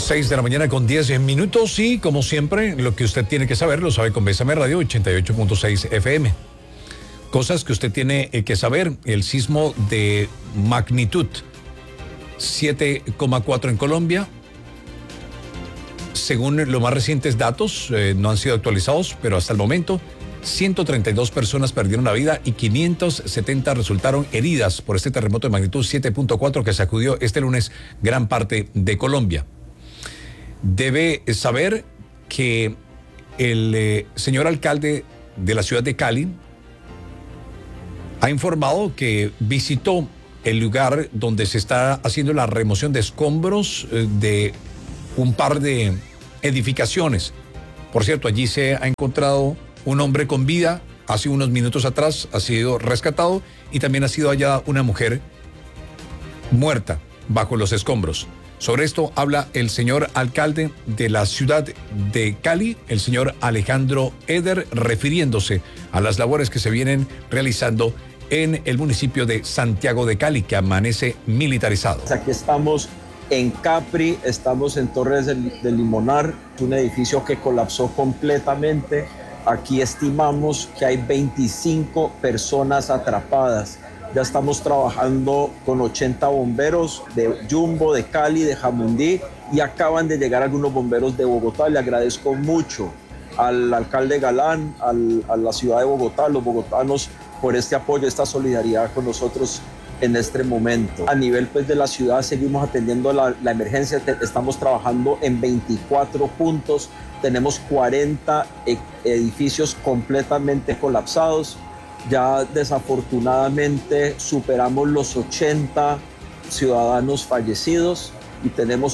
6 de la mañana con 10 minutos y como siempre lo que usted tiene que saber lo sabe con Bésame Radio 88.6 FM. Cosas que usted tiene que saber: el sismo de magnitud 7,4 en Colombia. Según los más recientes datos, no han sido actualizados, pero hasta el momento 132 personas perdieron la vida y 570 resultaron heridas por este terremoto de magnitud 7.4 que sacudió este lunes gran parte de Colombia. Debe saber que el señor alcalde de la ciudad de Cali ha informado que visitó el lugar donde se está haciendo la remoción de escombros de un par de edificaciones. Por cierto, allí se ha encontrado un hombre con vida. Hace unos minutos atrás ha sido rescatado y también ha sido hallada una mujer muerta bajo los escombros. Sobre esto habla el señor alcalde de la ciudad de Cali, el señor Alejandro Eder, refiriéndose a las labores que se vienen realizando en el municipio de Santiago de Cali, que amanece militarizado. Aquí estamos en Capri, estamos en Torres del Limonar, un edificio que colapsó completamente. Aquí estimamos que hay 25 personas atrapadas. Ya estamos trabajando con 80 bomberos de Jumbo, de Cali, de Jamundí, y acaban de llegar algunos bomberos de Bogotá. Le agradezco mucho al alcalde Galán, a la ciudad de Bogotá, a los bogotanos, por este apoyo, esta solidaridad con nosotros en este momento. A nivel de la ciudad seguimos atendiendo la emergencia, estamos trabajando en 24 puntos, tenemos 40 edificios completamente colapsados. Ya desafortunadamente superamos los 80 ciudadanos fallecidos y tenemos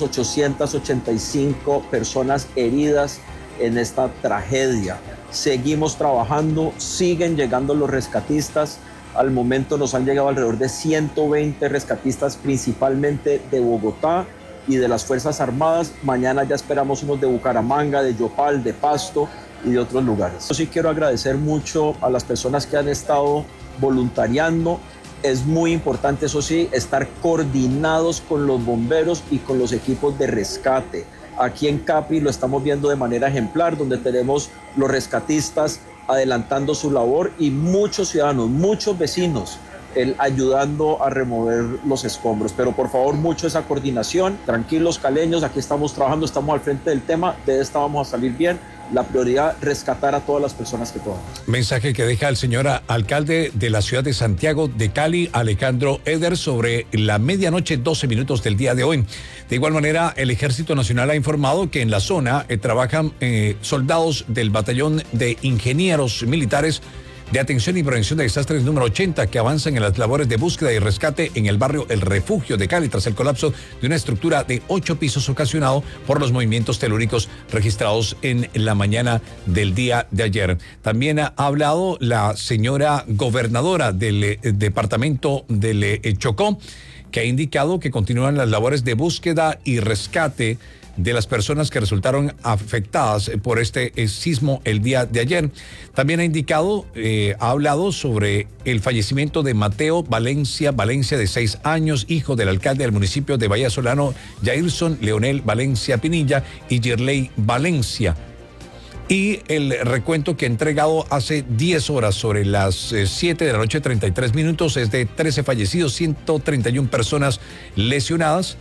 885 personas heridas en esta tragedia. Seguimos trabajando, siguen llegando los rescatistas. Al momento nos han llegado alrededor de 120 rescatistas, principalmente de Bogotá y de las Fuerzas Armadas. Mañana ya esperamos unos de Bucaramanga, de Yopal, de Pasto y de otros lugares. Yo sí quiero agradecer mucho a las personas que han estado voluntariando. Es muy importante, eso sí, estar coordinados con los bomberos y con los equipos de rescate. Aquí en Capri lo estamos viendo de manera ejemplar, donde tenemos los rescatistas adelantando su labor y muchos ciudadanos, muchos vecinos ayudando a remover los escombros. Pero por favor, mucho esa coordinación. Tranquilos, caleños, aquí estamos trabajando, estamos al frente del tema, de esta vamos a salir bien. La prioridad, rescatar a todas las personas que puedan. Mensaje que deja el señor alcalde de la ciudad de Santiago de Cali, Alejandro Eder, sobre la medianoche, 12 minutos del día de hoy. De igual manera, el Ejército Nacional ha informado que en la zona trabajan soldados del Batallón de Ingenieros Militares de Atención y Prevención de Desastres número 80, que avanzan en las labores de búsqueda y rescate en el barrio El Refugio de Cali tras el colapso de una estructura de 8 pisos ocasionado por los movimientos telúricos registrados en la mañana del día de ayer. También ha hablado la señora gobernadora del departamento del Chocó, que ha indicado que continúan las labores de búsqueda y rescate de las personas que resultaron afectadas por este sismo el día de ayer. También ha indicado, ha hablado sobre el fallecimiento de Mateo Valencia de 6 años, hijo del alcalde del municipio de Bahía Solano, Jairson Leonel Valencia Pinilla y Girley Valencia. Y el recuento que ha entregado hace 10 horas sobre las 7 de la noche, 33 minutos, es de 13 fallecidos, 131 personas lesionadas,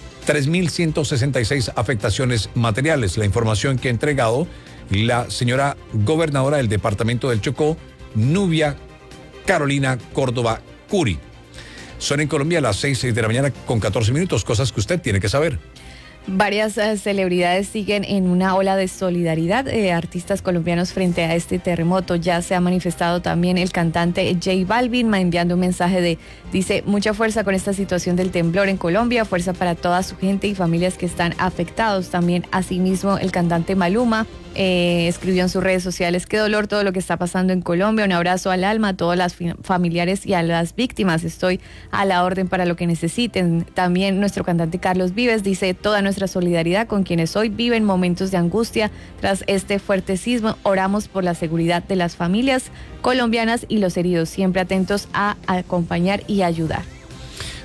3.166 afectaciones materiales. La información que ha entregado la señora gobernadora del departamento del Chocó, Nubia Carolina Córdoba Curi. Son en Colombia las 6 de la mañana con 14 minutos, cosas que usted tiene que saber. Varias celebridades siguen en una ola de solidaridad, artistas colombianos frente a este terremoto. Ya se ha manifestado también el cantante J Balvin, enviando un mensaje dice, mucha fuerza con esta situación del temblor en Colombia, fuerza para toda su gente y familias que están afectados. También asimismo el cantante Maluma escribió en sus redes sociales, qué dolor todo lo que está pasando en Colombia, un abrazo al alma a todos los familiares y a las víctimas, estoy a la orden para lo que necesiten. También nuestro cantante Carlos Vives dice, toda nuestra solidaridad con quienes hoy viven momentos de angustia tras este fuerte sismo, oramos por la seguridad de las familias colombianas y los heridos, siempre atentos a acompañar y ayudar.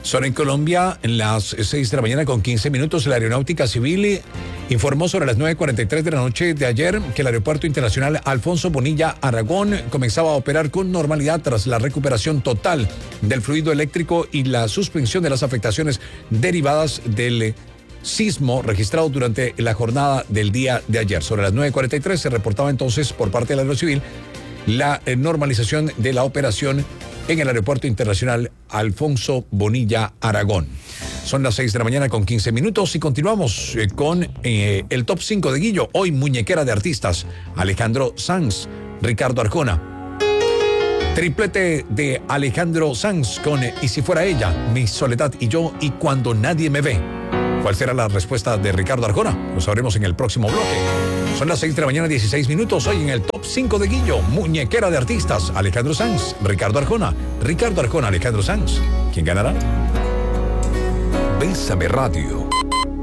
Son en Colombia en las 6 de la mañana con 15 minutos. La Aeronáutica Civil informó sobre las 9:43 de la noche de ayer que el Aeropuerto Internacional Alfonso Bonilla Aragón comenzaba a operar con normalidad tras la recuperación total del fluido eléctrico y la suspensión de las afectaciones derivadas del sismo registrado durante la jornada del día de ayer. Sobre las 9:43 se reportaba entonces por parte de la Aerocivil la normalización de la operación en el Aeropuerto Internacional Alfonso Bonilla Aragón. Son las 6 de la mañana con 15 minutos y continuamos con el top 5 de Guillo. Hoy muñequera de artistas, Alejandro Sanz, Ricardo Arjona. Triplete de Alejandro Sanz con Y si fuera ella, Mi soledad y yo y Cuando nadie me ve. ¿Cuál será la respuesta de Ricardo Arjona? Lo sabremos en el próximo bloque. Son las 6 de la mañana, 16 minutos. Hoy en el top 5 de Guillo, muñequera de artistas, Alejandro Sanz, Ricardo Arjona, Alejandro Sanz. ¿Quién ganará? Bésame Radio.